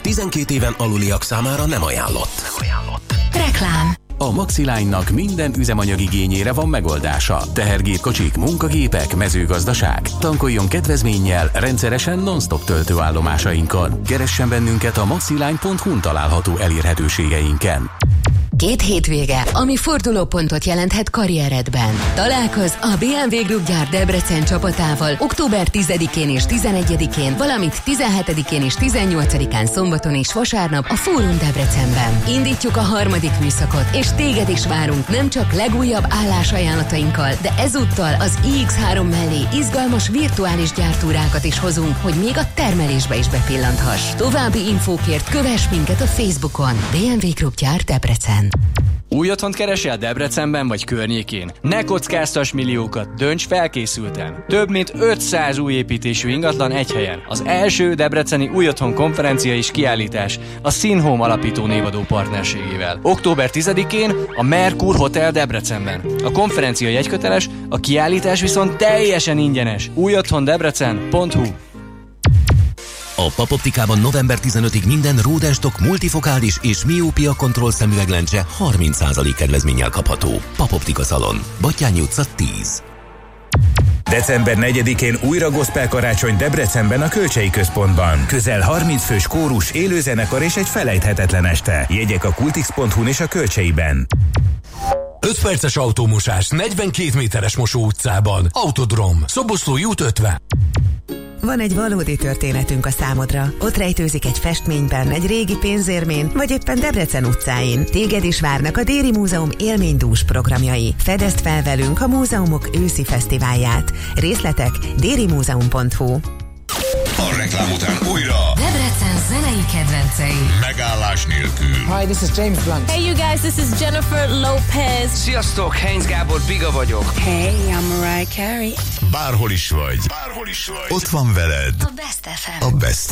12 éven aluliak számára nem ajánlott. Reklám. A Maxiline-nak minden üzemanyagigényére van megoldása. Tehergépkocsik, munkagépek, mezőgazdaság. Tankoljon kedvezménnyel rendszeresen non-stop töltőállomásainkon. Keressen bennünket a maxiline.hu-n található elérhetőségeinken. 2 hétvége, ami fordulópontot jelenthet karrieredben. Találkozz a BMW Group gyár Debrecen csapatával október 10-én és 11-én, valamint 17-én és 18-án szombaton és vasárnap a Fórum Debrecenben. Indítjuk a 3. műszakot, és téged is várunk nem csak legújabb állásajánlatainkkal, de ezúttal az iX3 mellé izgalmas virtuális gyártúrákat is hozunk, hogy még a termelésbe is bepillanthass. További infókért kövess minket a Facebookon. BMW Group gyár Debrecen. Új otthont keresel Debrecenben vagy környékén? Ne kockáztass milliókat, dönts felkészülten! Több mint 500 új építésű ingatlan egy helyen. Az első debreceni új otthon konferencia és kiállítás a Sinhome alapító névadó partnerségével. Október 10-én a Merkur Hotel Debrecenben. A konferencia jegyköteles, a kiállítás viszont teljesen ingyenes. újotthondebrecen.hu. A Papoptikában november 15-ig minden Rodenstock multifokális és miópia kontroll szemüveglencse 30% kedvezménnyel kapható. Papoptika Szalon, Battyányi utca 10. December 4-én újra gospel karácsony Debrecenben a Kölcsei Központban. Közel 30 fős kórus, élőzenekar és egy felejthetetlen este. Jegyek a kultix.hu-n és a Kölcseiben. 5 perces autómosás 42 méteres Mosó utcában. Autodrom, Szoboszlói út 50. Van egy valódi történetünk a számodra. Ott rejtőzik egy festményben, egy régi pénzérmén, vagy éppen Debrecen utcáin. Téged is várnak a Déri Múzeum élménydús programjai. Fedezd fel velünk a múzeumok őszi fesztiválját. Részletek dérimuzeum.hu. A reklám után újra Debrecen zenei kedvencei. megállás nélkül. Hi, this is James Blunt. Hey you guys, this is Jennifer Lopez. Sziasztok, Heinz Gábor Biga vagyok. Hey, I'm Mariah Carey. Bárhol is vagy. Ott van veled. A Best FM. A Best